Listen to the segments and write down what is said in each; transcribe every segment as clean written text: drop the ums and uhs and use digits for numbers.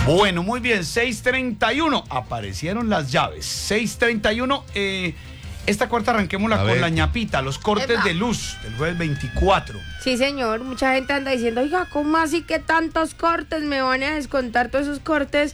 Bueno, muy bien, 6:31, aparecieron las llaves. 6:31, esta cuarta arranquémosla con la ñapita, los cortes de luz del jueves 24. Sí, señor, mucha gente anda diciendo, oiga, ¿cómo así que tantos cortes? Me van a descontar todos esos cortes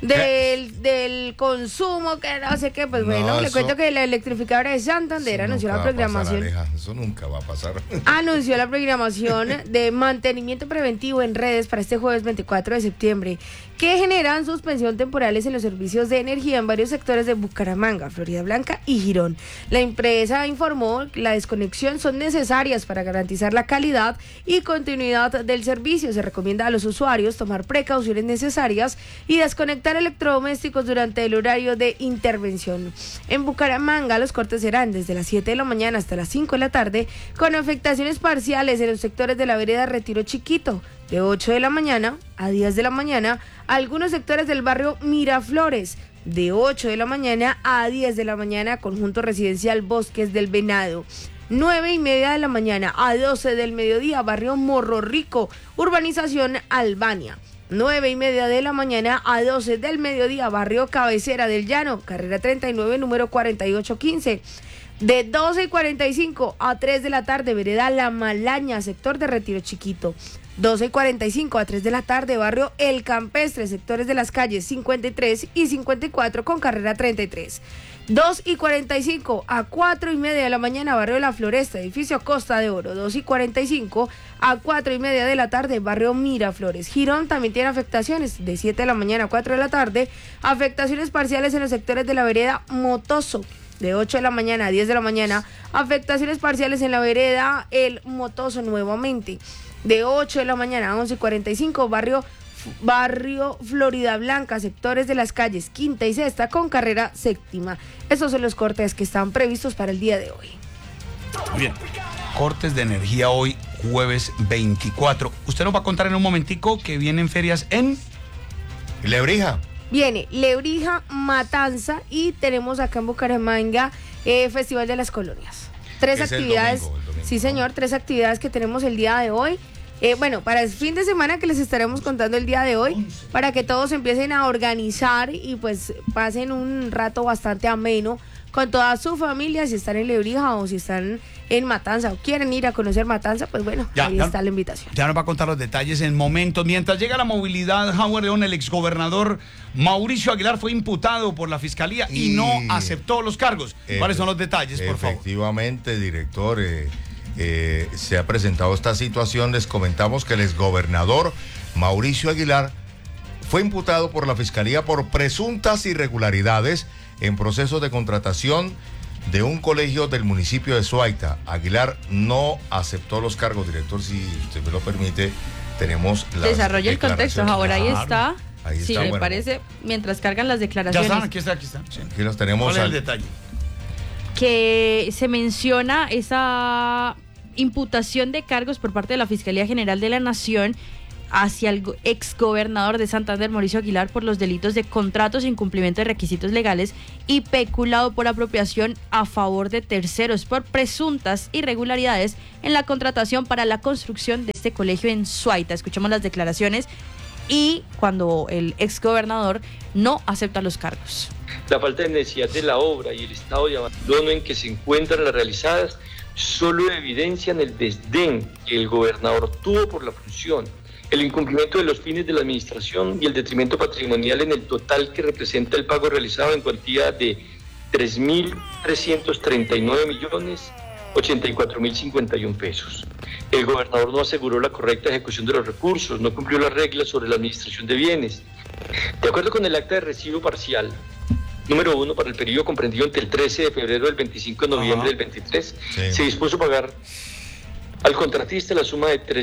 del consumo, que no sé qué. Pues bueno, le cuento que la electrificadora de Santander anunció la programación. Eso nunca va a pasar. Anunció la programación de mantenimiento preventivo en redes para este jueves 24 de septiembre, que generan suspensión temporales en los servicios de energía en varios sectores de Bucaramanga, Florida Blanca y Girón. La empresa informó que la desconexión son necesarias para garantizar la calidad y continuidad del servicio. Se recomienda a los usuarios tomar precauciones necesarias y desconectar electrodomésticos durante el horario de intervención. En Bucaramanga los cortes serán desde las 7 de la mañana hasta las 5 de la tarde, con afectaciones parciales en los sectores de la vereda Retiro Chiquito, de 8 de la mañana a 10 de la mañana, algunos sectores del barrio Miraflores, de 8 de la mañana a 10 de la mañana, conjunto residencial Bosques del Venado. 9:30 de la mañana a 12 del mediodía, barrio Morro Rico, urbanización Albania. 9:30 de la mañana a 12 del mediodía, barrio Cabecera del Llano, carrera 39, número 4815. De 12:45 a 3 de la tarde, vereda La Malaña, sector de Retiro Chiquito. 12:45 a 3 de la tarde, barrio El Campestre, sectores de las calles 53 y 54 con carrera 33. 2:45 a 4:30 de la mañana, barrio La Floresta, edificio Costa de Oro. 2:45 a 4:30 de la tarde, barrio Miraflores. Girón también tiene afectaciones de 7 de la mañana a 4 de la tarde, afectaciones parciales en los sectores de la vereda Motoso. De 8 de la mañana a 10 de la mañana, afectaciones parciales en la vereda El Motoso nuevamente. De 8 de la mañana a 11:45, barrio Florida Blanca, sectores de las calles Quinta y Sexta con carrera séptima. Estos son los cortes que están previstos para el día de hoy. Bien, cortes de energía hoy, jueves 24. Usted nos va a contar en un momentico que vienen ferias en Lebrija. Viene Lebrija, Matanza y tenemos acá en Bucaramanga Festival de las Colonias. Tres actividades. El domingo, sí, señor, 3 actividades que tenemos el día de hoy. Bueno, para el fin de semana que les estaremos contando el día de hoy, para que todos empiecen a organizar y pues pasen un rato bastante ameno con toda su familia, si están en Lebrija o si están en Matanza o quieren ir a conocer Matanza, pues bueno, ahí está la invitación. Ya nos va a contar los detalles en momentos. Mientras llega la movilidad, Howard León, el exgobernador Mauricio Aguilar fue imputado por la Fiscalía y no aceptó los cargos. ¿Cuáles son los detalles, por favor? Efectivamente, director, se ha presentado esta situación. Les comentamos que el exgobernador Mauricio Aguilar fue imputado por la Fiscalía por presuntas irregularidades en procesos de contratación de un colegio del municipio de Suaita. Aguilar no aceptó los cargos, director, si usted me lo permite, tenemos las desarrolla el contexto, ahora ahí está. Ahí sí, está, me parece, mientras cargan las declaraciones. Ya están, aquí están. Sí. Aquí los tenemos. ¿Cuál es el detalle? Que se menciona esa imputación de cargos por parte de la Fiscalía General de la Nación hacia el exgobernador de Santander, Mauricio Aguilar, por los delitos de contratos, incumplimiento de requisitos legales y peculado por apropiación a favor de terceros por presuntas irregularidades en la contratación para la construcción de este colegio en Suaita. Escuchamos las declaraciones y cuando el exgobernador no acepta los cargos. La falta de necesidad de la obra y el estado de abandono en que se encuentran las realizadas solo evidencian el desdén que el gobernador tuvo por la función, el incumplimiento de los fines de la administración y el detrimento patrimonial en el total que representa el pago realizado en cuantía de 3.339.084.051 pesos. El gobernador no aseguró la correcta ejecución de los recursos, no cumplió las reglas sobre la administración de bienes. De acuerdo con el acta de recibo parcial número 1 para el periodo comprendido entre el 13 de febrero del 25 de noviembre del 23, se dispuso a pagar al contratista la suma de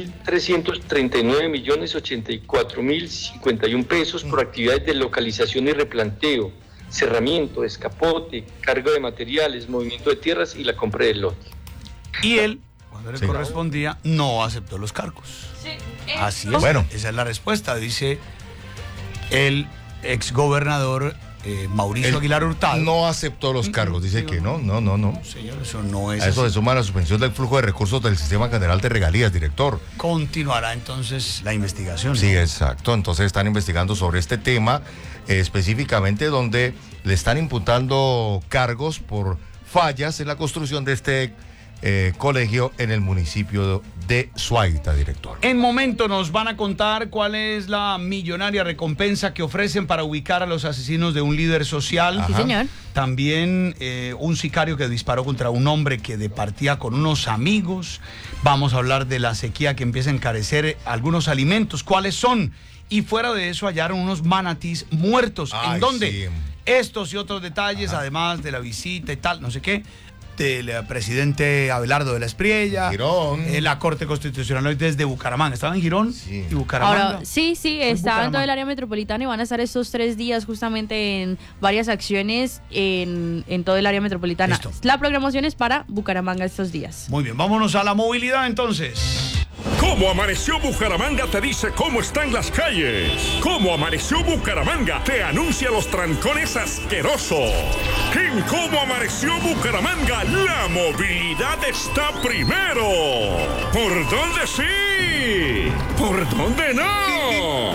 3.339.084.051 pesos por actividades de localización y replanteo, cerramiento, escapote, carga de materiales, movimiento de tierras y la compra del lote. Y él, cuando le correspondía, no aceptó los cargos. Así es. Bueno, esa es la respuesta, dice el exgobernador Mauricio Aguilar Hurtado. No aceptó los cargos, dice que no. Señor, eso no es a eso así. se suma la suspensión del flujo de recursos del Sistema General de Regalías, director. Continuará entonces la investigación. Sí, exacto. Entonces están investigando sobre este tema, específicamente donde le están imputando cargos por fallas en la construcción de este colegio en el municipio de Suaita, director. En momento nos van a contar cuál es la millonaria recompensa que ofrecen para ubicar a los asesinos de un líder social. Ajá. Sí, señor. También un sicario que disparó contra un hombre que departía con unos amigos. Vamos a hablar de la sequía que empieza a encarecer algunos alimentos. ¿Cuáles son? Y fuera de eso hallaron unos manatís muertos. Ay, ¿En dónde? sí. Estos y otros detalles, además de la visita y tal, no sé qué, del presidente Abelardo de la Espriella. Girón. La Corte Constitucional hoy desde Bucaramanga. ¿Estaban en Girón? Sí. ¿Y Bucaramanga? Ahora, sí, está en todo el área metropolitana y van a estar estos 3 días justamente en varias acciones en todo el área metropolitana. Listo. La programación es para Bucaramanga estos días. Muy bien, vámonos a la movilidad entonces. ¿Cómo amaneció Bucaramanga? Te dice cómo están las calles. ¿Cómo amaneció Bucaramanga? Te anuncia los trancones asquerosos. En ¿Cómo amaneció Bucaramanga? La movilidad está primero. ¿Por dónde sí? ¿Por dónde no?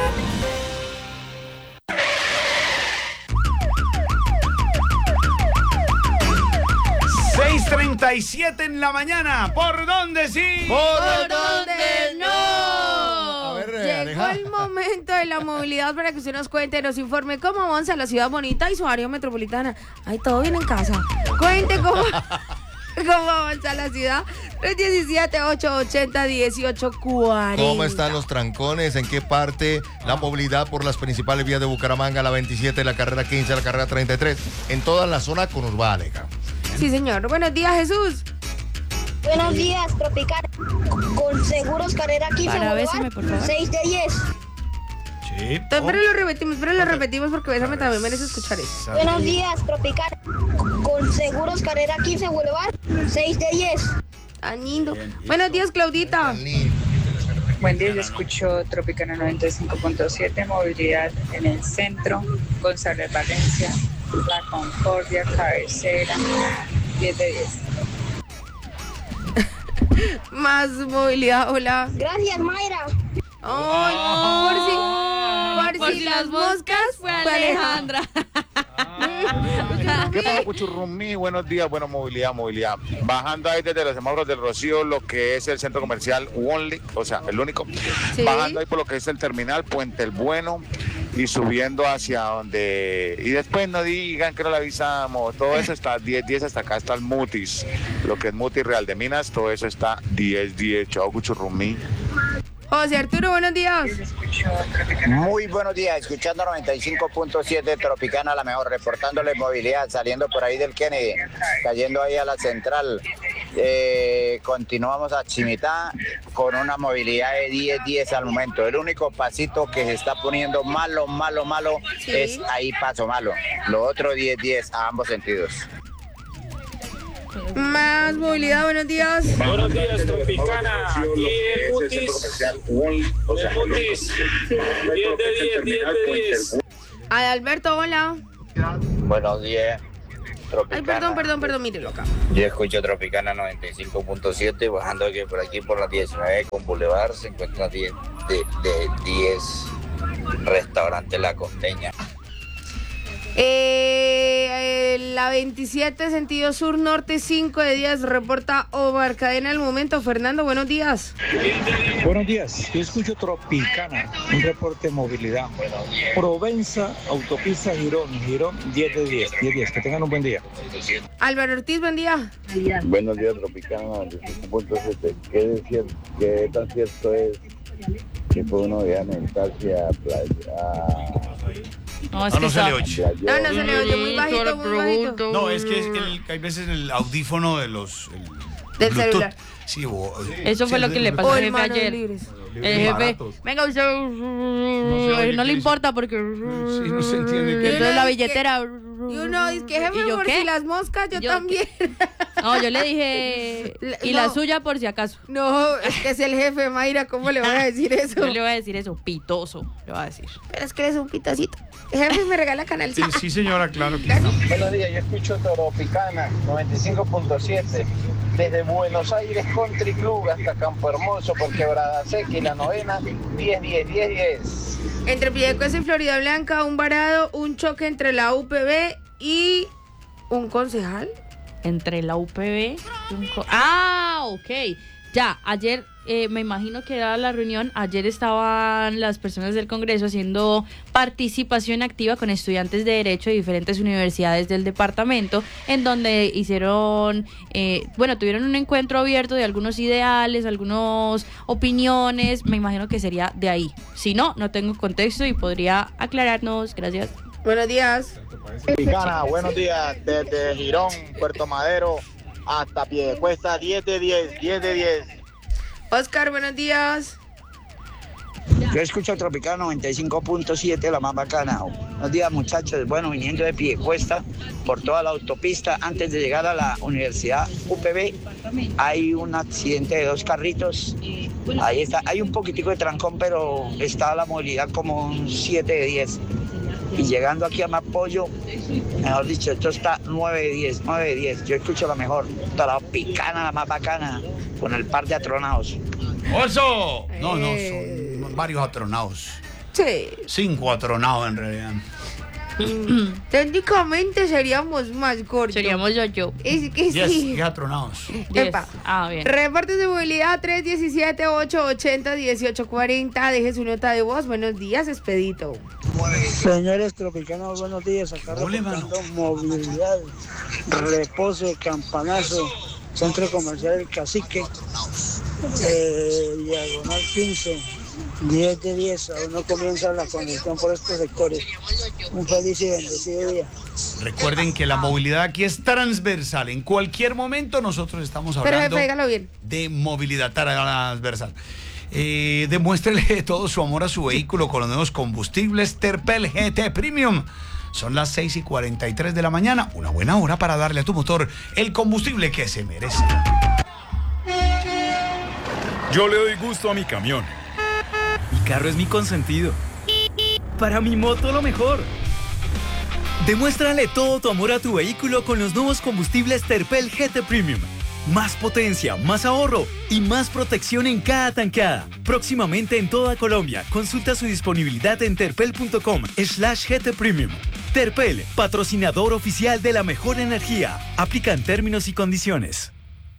6:37 en la mañana. ¿Por dónde sí? ¿Por dónde no? A ver, Llegó Aleja. el momento de la movilidad para que usted nos cuente, nos informe cómo avanza la ciudad bonita y su área metropolitana. Ay, todo bien en casa. Cuente cómo avanza la ciudad. 317-880-1840. ¿Cómo están los trancones? ¿En qué parte? La movilidad por las principales vías de Bucaramanga, la 27, la carrera 15, la carrera 33. En toda la zona conurbada, Aleja. Sí, señor. Buenos días, Jesús. Buenos días, Tropical. Con Seguros Carrera 15 Para, Boulevard, bésame, por favor. 6 de 10. Sí. Pero lo repetimos porque Bésame también merece escuchar eso. Buenos días, Tropical. Con Seguros Carrera 15 Boulevard, 6 de 10. Tan lindo. Buenos días, Claudita. Buen día, yo escucho Tropicana 95.7, movilidad en el centro, González Valencia, La Concordia, Cabecera, 10 de 10. Más movilidad, hola. Gracias, Mayra. Ay, por si las moscas fue Alejandra. ¿Qué pasa, Cuchurrumí? Buenos días, bueno, movilidad. Bajando ahí desde los semáforos del Rocío, lo que es el centro comercial Only, o sea, el único. Sí. Bajando ahí por lo que es el terminal Puente el Bueno y subiendo hacia donde... Y después no digan que no le avisamos, todo eso está 10 hasta acá, está el Mutis, lo que es Mutis Real de Minas, todo eso está 10. Chao, Cuchurrumí. José Arturo, buenos días. Muy buenos días, escuchando 95.7 Tropicana, la mejor, reportándole movilidad, saliendo por ahí del Kennedy, cayendo ahí a la central. Continuamos a Chimitá con una movilidad de 10 al momento. El único pasito que se está poniendo malo Sí. es ahí paso malo. Lo otro 10 a ambos sentidos. Más movilidad, buenos días. Buenos días, Tropicana. Aquí el Mutis. El Mutis. 10 de 10. Adalberto, hola. Buenos días, Ay, perdón, mírelo acá. Yo escucho Tropicana 95.7, bajando aquí por la 19 con Boulevard, se encuentra 10 restaurante La Costeña. La 27, sentido sur, norte, 5 de 10, reporta Omar Cadena al momento. Fernando, buenos días. Buenos días, yo escucho Tropicana, un reporte de movilidad. Provenza, autopista Girón, 10 de 10, que tengan un buen día. Álvaro Ortiz, buen día. Buenos días, Tropicana 95.7. ¿Qué tan cierto es que fue uno viaje en taxi a playa? No, es Ah, que no se le está- oye. No se le oye, muy bajito, muy bajito. No, es que hay veces el audífono de los... Del Bluetooth. celular. Sí, Eso fue lo que le pasó O al en jefe manos ayer. libres. El jefe, venga usted, oye, no le ¿qué importa porque... Sí, no se entiende Y qué- entonces la Y billetera... Y uno dice que jefe, ¿Y yo por qué? si las moscas, yo ¿Yo también. No, yo le dije, y la suya por si acaso. No, es que es el jefe, Mayra, ¿cómo le voy a decir eso? Yo le voy a decir eso, pitoso, le voy a decir. Pero es que eres un pitacito. Jefe, me regala Canal 5. Sí, señora, claro que sí. Buenos días, yo escucho Tropicana 95.7 desde Buenos Aires Country Club hasta Campo Hermoso por Quebrada Seca y la novena 10. Entre Piedecuesta y Florida Blanca, un varado, un choque entre la UPB y un concejal. Entre la UPB y un ok. Ya, ayer, me imagino que era la reunión, ayer estaban las personas del Congreso haciendo participación activa con estudiantes de Derecho de diferentes universidades del departamento, en donde hicieron, tuvieron un encuentro abierto de algunos ideales, algunas opiniones, me imagino que sería de ahí. Si no, no tengo contexto y podría aclararnos. Gracias. Buenos días. Tropicana, buenos días, desde Girón, Puerto Madero hasta Piedecuesta, 10 de 10. Oscar, buenos días. Yo escucho Tropicana 95.7, la más bacana. Buenos días, muchachos. Bueno, viniendo de Piedecuesta por toda la autopista, antes de llegar a la Universidad UPB, hay un accidente de 2 carritos. Ahí está, hay un poquitico de trancón, pero está la movilidad como un 7 de 10. Y llegando aquí a Mapollo, mejor dicho, esto está 9 de 10. Yo escucho la mejor, Tropicana, la más bacana, con el par de atronados. ¡Oso! No, son varios atronados. Sí. 5 atronados en realidad. Técnicamente seríamos más cortos. Seríamos yo. Es que sí. 10 atronados. Epa. Bien. Reportes de movilidad 317-880-1840. Deje su nota de voz. Buenos días, Expedito. Señores Tropicanos, buenos días. Acá reportando movilidad, Reposo, Campanazo, Centro Comercial El Cacique, Diagonal 15, 10 de 10. Aún no comienza la conexión por estos sectores. Un feliz y bendecido día. Recuerden que la movilidad aquí es transversal. En cualquier momento nosotros estamos hablando de movilidad transversal. Demuéstrele todo su amor a su vehículo con los nuevos combustibles Terpel GT Premium. Son las 6:43 de la mañana, una buena hora para darle a tu motor el combustible que se merece. Yo le doy gusto a mi camión. Mi carro es mi consentido. Para mi moto lo mejor. Demuéstrale todo tu amor a tu vehículo con los nuevos combustibles Terpel GT Premium. Más potencia, más ahorro y más protección en cada tankada. Próximamente en toda Colombia. Consulta su disponibilidad en terpel.com/GT Premium. Terpel, patrocinador oficial de la mejor energía. Aplican términos y condiciones.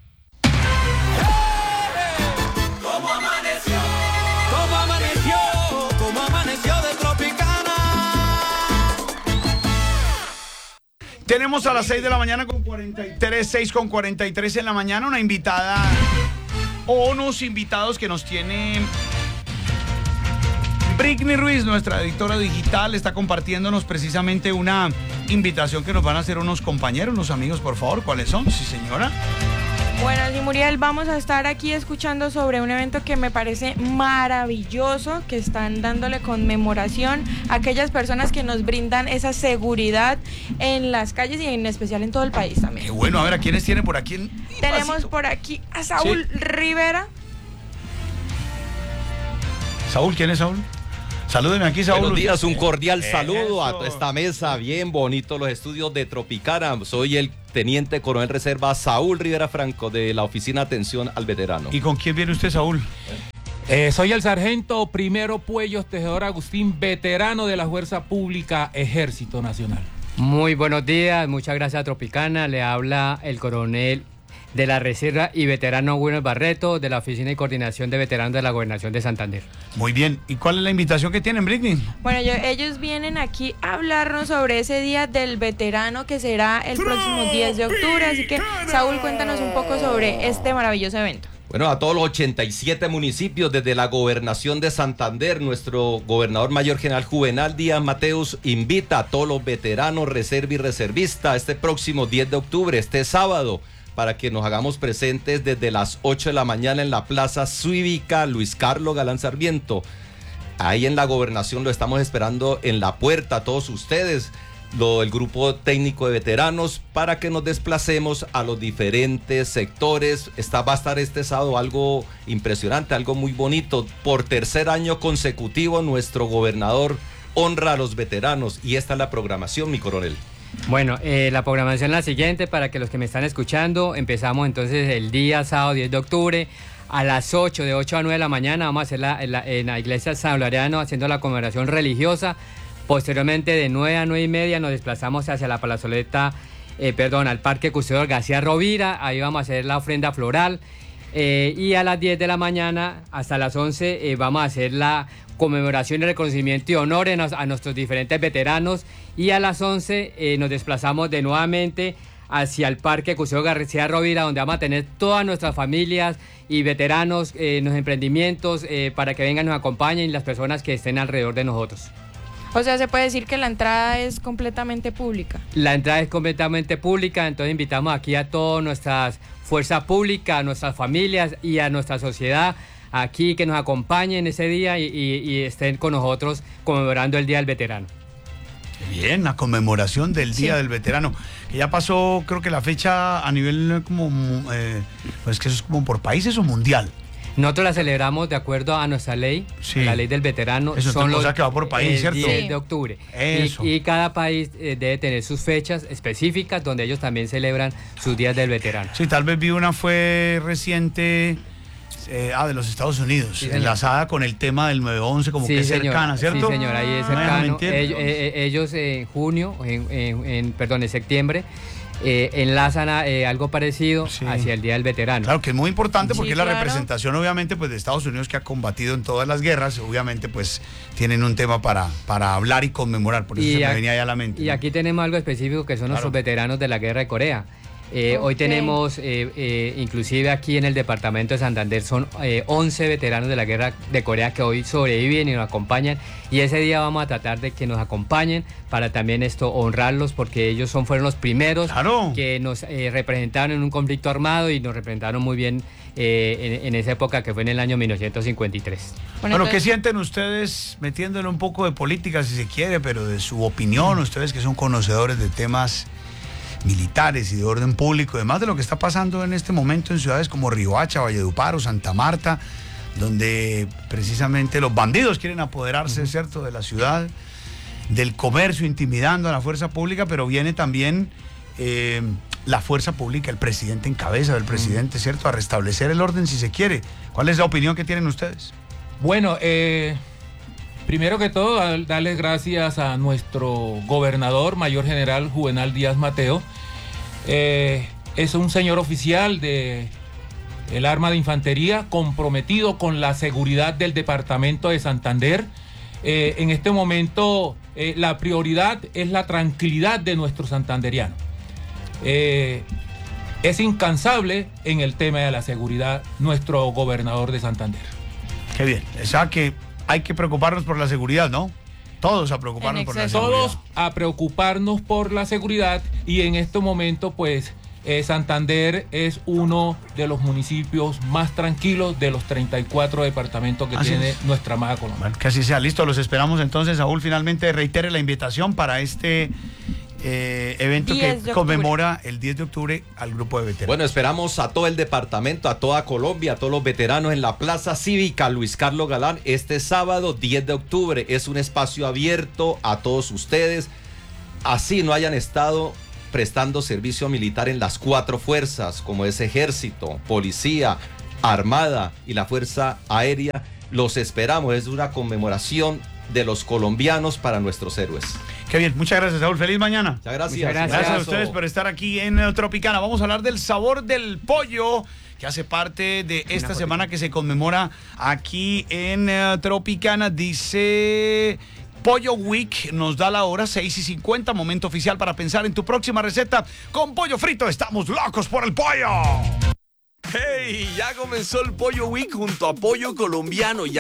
¿Cómo amaneció? ¿Cómo amaneció? ¿Cómo amaneció de Tropicana? Tenemos a las 6 de la mañana con 43, 6 con 43 en la mañana, una invitada o unos invitados que nos tiene Britney Ruiz, nuestra editora digital, está compartiéndonos precisamente una invitación que nos van a hacer unos compañeros, unos amigos, por favor. ¿Cuáles son? Sí, señora. Bueno, y Muriel, vamos a estar aquí escuchando sobre un evento que me parece maravilloso, que están dándole conmemoración a aquellas personas que nos brindan esa seguridad en las calles y en especial en todo el país también. Qué bueno, a ver, ¿a quiénes tienen por aquí? Tenemos por aquí a Saúl Rivera. Saúl, ¿quién es Saúl? Salúdeme aquí, Saúl. Buenos días, un cordial saludo a esta mesa, bien bonito los estudios de Tropicana. Soy el teniente coronel reserva Saúl Rivera Franco de la Oficina de Atención al Veterano. ¿Y con quién viene usted, Saúl? Soy el sargento primero Puellos Tejedor Agustín, veterano de la Fuerza Pública Ejército Nacional. Muy buenos días, muchas gracias a Tropicana. Le habla el coronel de la Reserva y veterano Wilmer Barreto de la Oficina de Coordinación de Veteranos de la Gobernación de Santander. Muy bien, ¿y cuál es la invitación que tienen, Britney? Bueno, ellos vienen aquí a hablarnos sobre ese Día del Veterano que será el próximo 10 de octubre, así que Saúl, cuéntanos un poco sobre este maravilloso evento. Bueno, a todos los 87 municipios desde la Gobernación de Santander, nuestro gobernador mayor general Juvenal Díaz Mateus invita a todos los veteranos, reserva y reservistas este próximo 10 de octubre, este sábado, para que nos hagamos presentes desde las 8 de la mañana en la Plaza Cívica Luis Carlos Galán Sarmiento. Ahí en la Gobernación lo estamos esperando en la puerta a todos ustedes. el grupo técnico de veteranos para que nos desplacemos a los diferentes sectores. Va a estar este sábado algo impresionante, algo muy bonito. Por tercer año consecutivo nuestro gobernador honra a los veteranos y esta es la programación, mi coronel. Bueno, la programación es la siguiente para que los que me están escuchando. Empezamos entonces el día sábado 10 de octubre a las 8, de 8 a 9 de la mañana. Vamos a hacer en la iglesia San Laureano haciendo la conmemoración religiosa. Posteriormente de 9 a 9 y media nos desplazamos hacia la plazoleta, al Parque Custodio García Rovira. Ahí vamos a hacer la ofrenda floral. Y a las 10 de la mañana hasta las 11 vamos a hacer la conmemoración y reconocimiento y honor a nuestros diferentes veteranos. Y a las 11 nos desplazamos de nuevamente hacia el Parque Custodio García Rovira, donde vamos a tener todas nuestras familias y veteranos en los emprendimientos para que vengan, nos acompañen y las personas que estén alrededor de nosotros. O sea, se puede decir que la entrada es completamente pública. La entrada es completamente pública, entonces invitamos aquí a todas nuestras fuerzas públicas, a nuestras familias y a nuestra sociedad aquí que nos acompañen ese día y estén con nosotros conmemorando el Día del Veterano. Bien, la conmemoración del Día del Veterano, que ya pasó, creo que la fecha a nivel pues que eso es como por países o mundial. Nosotros la celebramos de acuerdo a nuestra ley, la ley del veterano. Eso son los que va por país, ¿cierto? 10 de octubre. Y cada país debe tener sus fechas específicas donde ellos también celebran sus días del veterano. Sí, tal vez vi una fue reciente de los Estados Unidos, sí, enlazada con el tema del 9/11, como sí, que es cercana, ¿cierto? Sí, señor, ahí es cercano. Ellos en junio, en septiembre, enlazan algo parecido hacia el Día del Veterano. Claro, que es muy importante porque es la representación, obviamente, pues de Estados Unidos, que ha combatido en todas las guerras. Obviamente, pues tienen un tema para hablar y conmemorar, por eso se me venía ya a la mente. Y aquí tenemos algo específico que son nuestros veteranos de la Guerra de Corea. Hoy tenemos, inclusive aquí en el departamento de Santander, son 11 veteranos de la Guerra de Corea que hoy sobreviven y nos acompañan, y ese día vamos a tratar de que nos acompañen para también honrarlos, porque ellos fueron los primeros que nos representaron en un conflicto armado y nos representaron muy bien en esa época que fue en el año 1953. Bueno, ¿qué sienten ustedes, metiéndole un poco de política si se quiere, pero de su opinión, ustedes que son conocedores de temas militares y de orden público, además de lo que está pasando en este momento en ciudades como Riohacha, Valledupar o Santa Marta, donde precisamente los bandidos quieren apoderarse, ¿cierto?, de la ciudad, del comercio, intimidando a la fuerza pública, pero viene también la fuerza pública, el presidente en cabeza del presidente, ¿cierto?, a restablecer el orden si se quiere. ¿Cuál es la opinión que tienen ustedes? Bueno, primero que todo, darles gracias a nuestro gobernador, Mayor General Juvenal Díaz Mateo. Es un señor oficial del Arma de Infantería, comprometido con la seguridad del departamento de Santander. En este momento, la prioridad es la tranquilidad de nuestro santanderiano. Es incansable en el tema de la seguridad nuestro gobernador de Santander. Qué bien, o sea que hay que preocuparnos por la seguridad, ¿no? Todos a preocuparnos por la seguridad. Todos a preocuparnos por la seguridad, y en este momento, pues, Santander es uno de los municipios más tranquilos de los 34 departamentos que tiene nuestra amada Colombia. Bueno, que así sea. Listo, los esperamos entonces. Saúl, finalmente reitere la invitación para este evento que conmemora el 10 de octubre al grupo de veteranos. Bueno, esperamos a todo el departamento, a toda Colombia, a todos los veteranos en la Plaza Cívica Luis Carlos Galán este sábado 10 de octubre. Es un espacio abierto a todos ustedes, así no hayan estado prestando servicio militar en las 4 fuerzas, como es Ejército, Policía, Armada y la Fuerza Aérea. Los esperamos, es una conmemoración de los colombianos para nuestros héroes. Qué bien, muchas gracias, Saúl. Feliz mañana. Muchas gracias. Gracias a ustedes por estar aquí en Tropicana. Vamos a hablar del sabor del pollo, que hace parte de esta semana que se conmemora aquí en Tropicana. Dice Pollo Week, nos da la hora 6:50, momento oficial para pensar en tu próxima receta con pollo frito. Estamos locos por el pollo. ¡Hey! Ya comenzó el Pollo Week junto a Pollo Colombiano.